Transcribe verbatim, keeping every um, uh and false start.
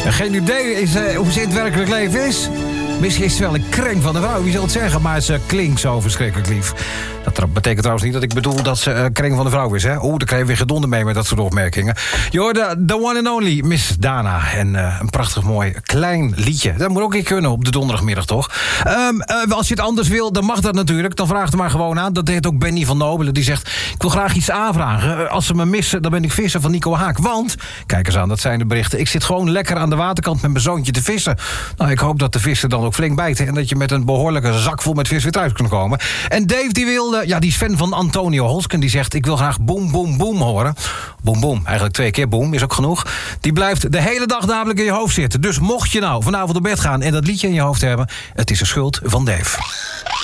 Geen idee is, uh, hoe ze in het werkelijk leven is. Misschien is het wel een kreng van de vrouw, wie zal het zeggen? Maar ze klinkt zo verschrikkelijk lief. Dat betekent trouwens niet dat ik bedoel dat ze uh, kreng van de vrouw is, hè? Oeh, daar krijg je weer gedonder mee met dat soort opmerkingen. Je hoorde the one and only Miss Dana. En uh, een prachtig mooi klein liedje. Dat moet ook een kunnen op de donderdagmiddag, toch? Um, uh, als je het anders wil, dan mag dat natuurlijk. Dan vraag er maar gewoon aan. Dat deed ook Benny van Nobelen. Die zegt, ik wil graag iets aanvragen. Uh, als ze me missen, dan ben ik visser van Nico Haak. Want, kijk eens aan, dat zijn de berichten. Ik zit gewoon lekker aan de waterkant met mijn zoontje te vissen. Nou, ik hoop dat de vissen dan ook flink bijten en dat je met een behoorlijke zak vol met vis weer thuis kunt komen. En Dave die wilde, ja, die is fan van Antonio Holsken, die zegt, ik wil graag boem boem boem horen. Boem boem, eigenlijk twee keer boem, is ook genoeg. Die blijft de hele dag namelijk in je hoofd zitten. Dus mocht je nou vanavond op bed gaan en dat liedje in je hoofd hebben, het is een schuld van Dave.